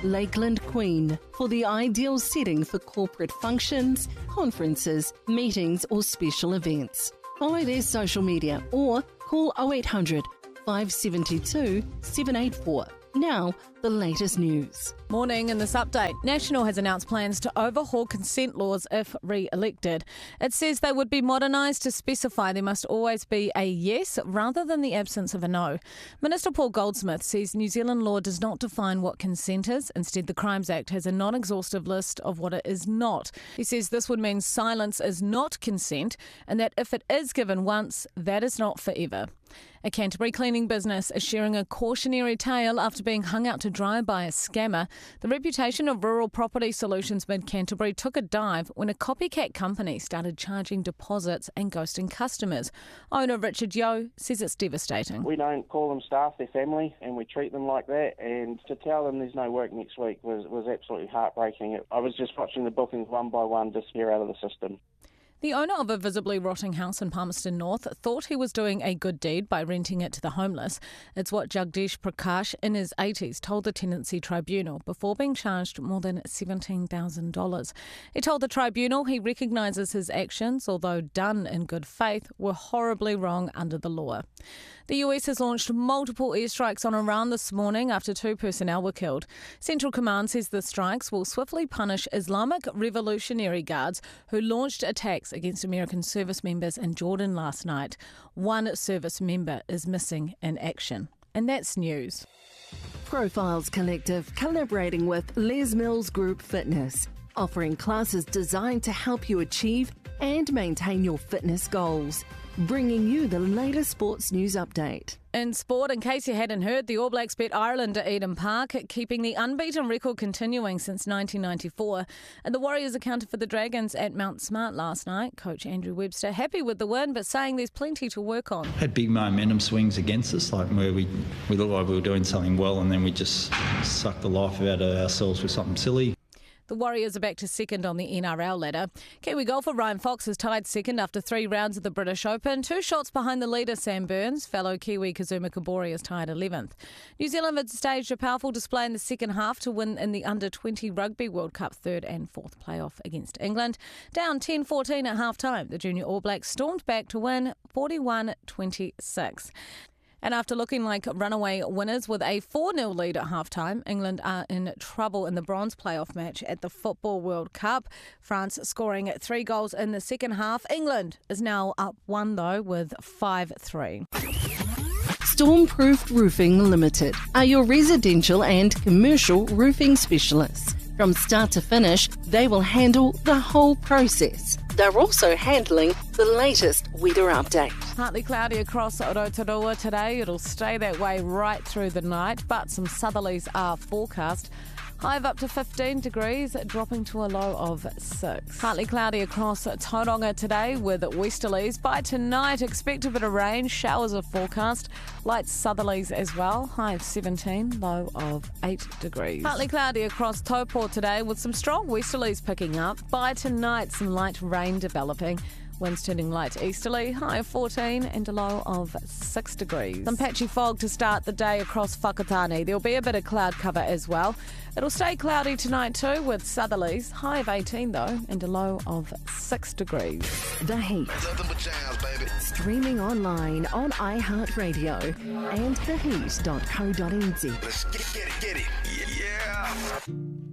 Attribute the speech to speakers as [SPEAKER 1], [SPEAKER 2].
[SPEAKER 1] Lakeland Queen for the ideal setting for corporate functions, conferences, meetings or special events. Follow their social media or call 0800 572 784. Now, the latest news.
[SPEAKER 2] Morning in this update. National has announced plans to overhaul consent laws if re-elected. It says they would be modernised to specify there must always be a yes rather than the absence of a no. Minister Paul Goldsmith says New Zealand law does not define what consent is. Instead, the Crimes Act has a non-exhaustive list of what it is not. He says this would mean silence is not consent and that if it is given once, that is not forever. A Canterbury cleaning business is sharing a cautionary tale after being hung out to dry by a scammer. The reputation of Rural Property Solutions Mid-Canterbury took a dive when a copycat company started charging deposits and ghosting customers. Owner Richard Yeo says it's devastating.
[SPEAKER 3] We don't call them staff, they're family, and we treat them like that. And to tell them there's no work next week was absolutely heartbreaking. I was just watching the bookings one by one disappear out of the system.
[SPEAKER 2] The owner of a visibly rotting house in Palmerston North thought he was doing a good deed by renting it to the homeless. It's what Jagdish Prakash, in his 80s, told the Tenancy Tribunal before being charged more than $17,000. He told the tribunal he recognises his actions, although done in good faith, were horribly wrong under the law. The US has launched multiple airstrikes on Iran this morning after 2 personnel were killed. Central Command says the strikes will swiftly punish Islamic Revolutionary Guards who launched attacks against American service members in Jordan last night. 1 service member is missing in action. And that's news.
[SPEAKER 1] Profiles Collective collaborating with Les Mills Group Fitness, offering classes designed to help you achieve and maintain your fitness goals. Bringing you the latest sports news update.
[SPEAKER 2] In sport, in case you hadn't heard, the All Blacks beat Ireland at Eden Park, keeping the unbeaten record continuing since 1994. And the Warriors accounted for the Dragons at Mount Smart last night. Coach Andrew Webster happy with the win, but saying there's plenty to work on.
[SPEAKER 4] Had big momentum swings against us, like where we looked like we were doing something well and then we just sucked the life out of ourselves with something silly.
[SPEAKER 2] The Warriors are back to second on the NRL ladder. Kiwi golfer Ryan Fox has tied second after 3 rounds of the British Open. 2 shots behind the leader, Sam Burns. Fellow Kiwi Kazuma Kabori is tied 11th. New Zealand have staged a powerful display in the second half to win in the Under-20 Rugby World Cup 3rd and 4th playoff against England. Down 10-14 at half-time, the Junior All Blacks stormed back to win 41-26. And after looking like runaway winners with a 4-0 lead at halftime, England are in trouble in the bronze playoff match at the Football World Cup. France scoring 3 goals in the second half. England is now up 1 though with 5-3.
[SPEAKER 1] Stormproof Roofing Limited are your residential and commercial roofing specialists. From start to finish, they will handle the whole process. They're also handling the latest weather update.
[SPEAKER 2] Partly cloudy across Rotorua today. It'll stay that way right through the night, but some southerlies are forecast. High of up to 15 degrees, dropping to a low of 6. Partly cloudy across Tauranga today with westerlies. By tonight, expect a bit of rain. Showers are forecast. Light southerlies as well. High of 17, low of 8 degrees. Partly cloudy across Taupō today with some strong westerlies picking up. By tonight, some light rain developing. Winds turning light easterly, high of 14 and a low of 6 degrees. Some patchy fog to start the day across Whakatane. There'll be a bit of cloud cover as well. It'll stay cloudy tonight too with southerlies, high of 18 though and a low of 6 degrees.
[SPEAKER 1] The Heat. Streaming online on iHeartRadio and theheat.co.nz.
[SPEAKER 5] Let's get it. Yeah.